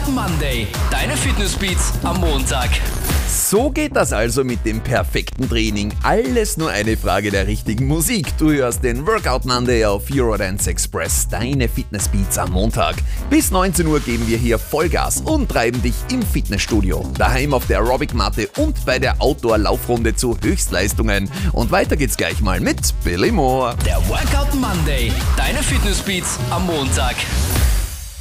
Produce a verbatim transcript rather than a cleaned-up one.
Workout Monday. Deine Fitnessbeats am Montag. So geht das also mit dem perfekten Training. Alles nur eine Frage der richtigen Musik. Du hörst den Workout Monday auf Eurodance Express. Deine Fitnessbeats am Montag. Bis neunzehn Uhr geben wir hier Vollgas und treiben dich im Fitnessstudio, daheim auf der Aerobic-Matte und bei der Outdoor-Laufrunde zu Höchstleistungen. Und weiter geht's gleich mal mit Billy Moore. Der Workout Monday. Deine Fitnessbeats am Montag.